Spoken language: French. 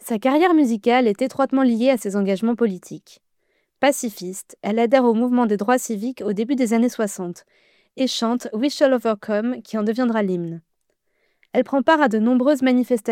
Sa carrière musicale est étroitement liée à ses engagements politiques. Pacifiste, elle adhère au mouvement des droits civiques au début des années 60 et chante We Shall Overcome, qui en deviendra l'hymne. Elle prend part à de nombreuses manifestations